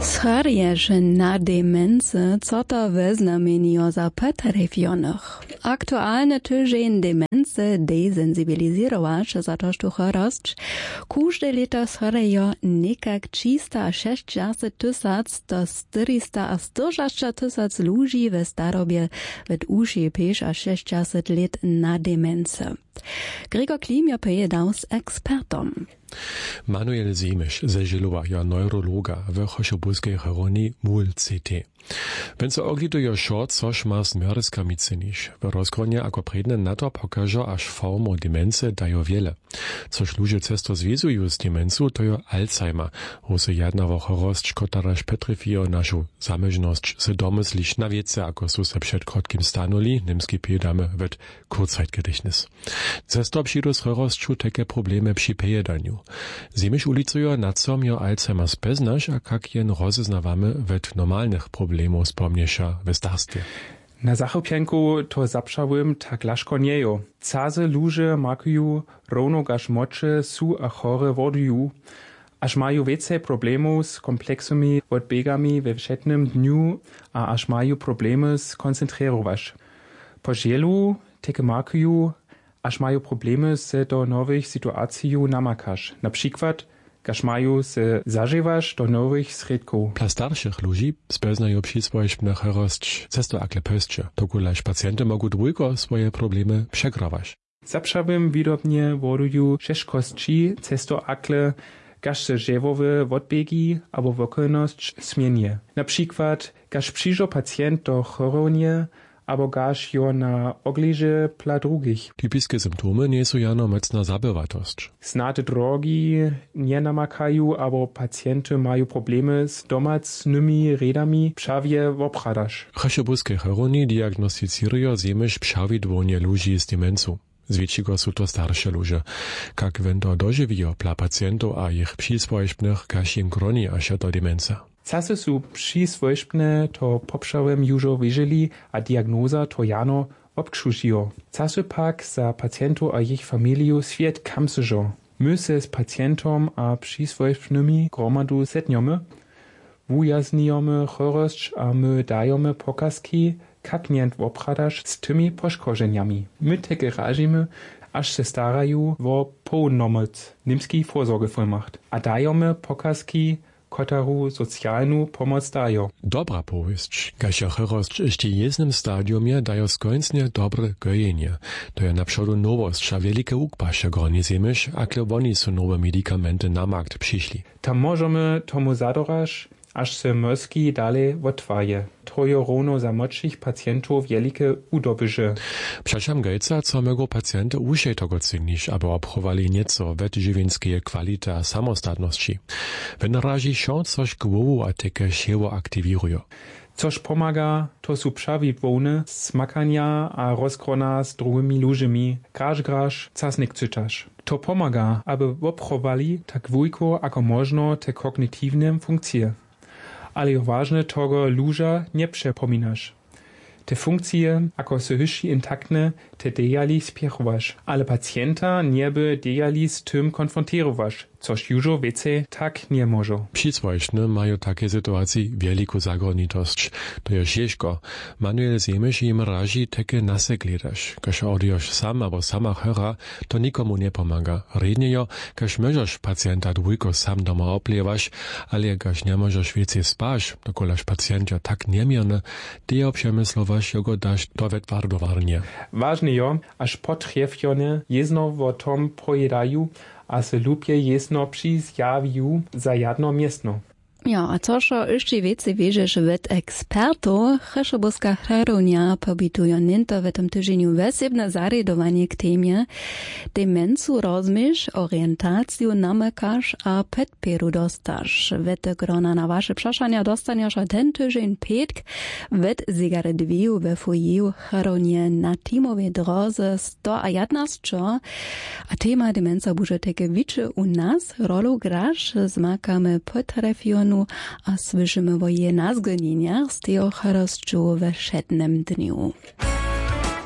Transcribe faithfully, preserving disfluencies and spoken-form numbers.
Schorjež na demence, co to wyznamienio za petrefionych. Aktualne tydzień demence desensibilizować za to, że chorość. Każde lito schorjejo nekak trzysta sześćdziesiąt tysiąc do czterysta czterdzieści tysiąc ludzi w starobie w uši pięć a sześćdziesiąt lat na demence. Gregor Klimio pojedał z ekspertom. Manuel Semisch ze Žilowa je neurologa w Chošobuskej choroni M U L C T. Wenn se ogliduje šort, což ma smjerska miceniš. W rozkronie ako predne na to pokaže až formu demence dajo wiele. Což ludzie cesto zvezuju z demencu, to je Alzheimer. Hose jedna wo chorost, kotaraž petrifio našu zamežnosť se domysliš na wiece, ako su se před krotkim stanuli, nimski pědame ved Kurzzeitgedächtnis. Cesto přidu s chorostču teke probleme při pejedaniu. Semisch ulicuje, na com je Alzheimer speznaš, a kak jen rozeznawamy ved normalnych problemów spomnieša w starstwie. Na zachopienku to zapšawym tak laszko niejo. Caze luże makuju równo gaż mocze su a chore woduju, aż mają więcej problemów z kompleksami odbiegami we wszednym dniu, a aż mają problemy z koncentrować. Po žielu teke makuju, aż mają problemy z do nowych sytuacji namakasz. Na przykład kaž majú se zažívaš do nových sredkov. Dla starších ľudí speznajú přisvojšpne chorosť cesto akle pösče. Dokulež pacienty mogú dvojko svoje problémy přegrawać. Zapšavým výrobne vodujú šeškostčí cesto akle kaž se ževowe odbiegi abo wokolnosť zmienie. Na przykład kaž přižo pacient do choronie abo gaž jo na ogliže pla drugich. Typiskie symptomy nie są jano mocna zabywatość. Znate drogi nie namakają, abo pacjenty mają problemy z domacnymi redami pšawie wopradaż. W Chošobuskej choroni diagnostizirują Semisch pšawidłonie ludzi z demencu. Zwiecigo są to starsze ludzie. Jak wendo dożywijo pla pacjentów a ich przyswojszpnych kaž im groni aż do demenca. Casy su přisvojšpne to popšawem južo věželi a diagnoza to jano obkšužijo. Casy pak za pacjentu a jich familiju svět kamsežo. My se s pacjentom a přisvojšpnymi gromadu setňome, wujaznijome chorosť a my dajome pokazki, kak njent wopradaš s tymi poškoženjami. My teke ražime, až se starajú wo pounomoc, nimski Vorsorgevollmacht. A dajome pokazki, kotaru socjalnu pomoc dajo. Dobra powieść, kasia chorost jeszcze jednym stadiumie dajo skończnie dobre gojenie. To je naprzód nowość, a wielkie ukpasze groni Semisch, akle oni są nowe medikamenty na markt przyszli. Tam możemy tomu zadoraż, aż se mozki dalej odtwaje. Troje równo za młodszych pacjentów wielkie udobyże. Przeszam gejca, co mogą pacjenty uszej tego cenić, aby obchowali nieco wetżywienskie kwality a samostatności. Wenn razi się coś głowu a teke siewo aktywirują. Což pomaga, to su przawidłowne smakania a rozkrona z drugimi ludźmi, graż graż, casnik cytasz. To pomaga, aby obchowali tak wujko ako možno te kognitywne funkcje. Ale je ważne, tego luża nie przepominasz. Te funkcje, ako se hyši intaktne, te dejali spiechowaš. Ale pacjenta nie by dejali z tym konfrontirowaš, což južo więcej tak nie może. Přisvojšpne mają takie sytuacji wielką zagonitość. To je ciężko. Manuel Semisch im razi teke nase gledaš. Kaž odjoš sam abo sama chora, to nikomu nie pomaga. Redniejo, kaž możesz pacjenta dwójko sam doma oplewaš, ale kaž nie możesz więcej spaš, dokolaž pacjent jo tak niemierne, dejo przemyslowaš, jogo daš do wetwardowarnie. Ważne jo, aż potrefjone jezno wo tom pojedajú, a se lubje jesno přizjawiu za jadno miestno. Ja, a což ešte viacej vieš, ved ekspertov, Chošobuska choronia pobytujú nento v tom tyženiu vesebné zariadovanie k témie, demencu rozmýš, orientáciu namakaš a podpieru dostáš. Ved grona na vaše přašania dostaneš a ten tyžeń pietk ved zigaredviu ve fojeju choronie na tímovej droze sto jedenásť, a téma demenca bude teke viče u nás, rolu graž, zmakame potrefjonu a słyszymy o jej nazgonieniach z tego chorostczu we wszednym dniu.